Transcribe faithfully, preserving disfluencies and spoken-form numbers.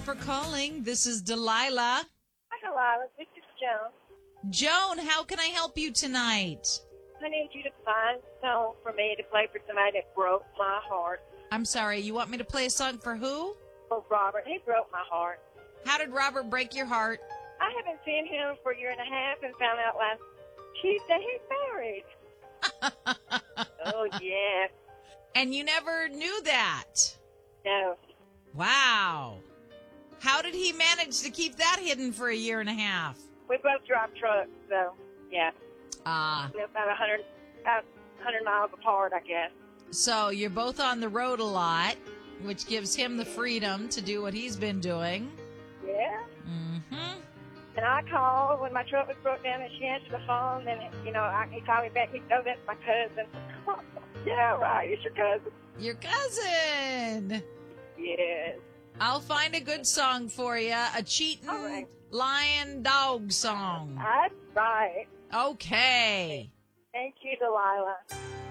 for calling. This is Delilah. Hi, Delilah. This is Joan. Joan, how can I help you tonight? I need you to find a song for me to play for somebody that broke my heart. I'm sorry, you want me to play a song for who? For Robert. He broke my heart. How did Robert break your heart? I haven't seen him for a year and a half and found out last Tuesday he's married. Oh, yeah. And you never knew that? No. Wow. How did he manage to keep that hidden for a year and a half? We both drive trucks, so, yeah. Ah. We're about one hundred, about one hundred miles apart, I guess. So you're both on the road a lot, which gives him the freedom to do what he's been doing. Yeah. Mm-hmm. And I called when my truck was broke down, and she answered the phone, and, you know, I, he called me back. He said, oh, that's my cousin. Yeah, right, it's your cousin. Your cousin. Yes. I'll find a good song for you. A cheating All right. lion dog song. That's right. Okay. Thank you, Delilah.